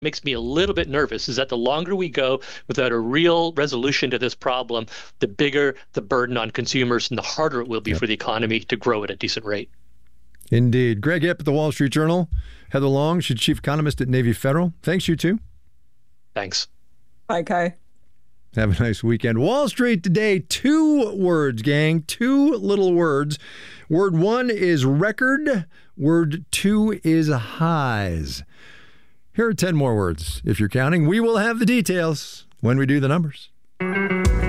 makes me a little bit nervous is that the longer we go without a real resolution to this problem, the bigger the burden on consumers and the harder it will be for the economy to grow at a decent rate. Indeed. Greg Ip at the Wall Street Journal. Heather Long, she's chief economist at Navy Federal. Thanks, you two. Thanks. Bye, Kai. Have a nice weekend. Wall Street today, 2 words, gang. 2 little words. Word 1 is record. Word 2 is highs. Here are 10 more words. If you're counting, we will have the details when we do the numbers.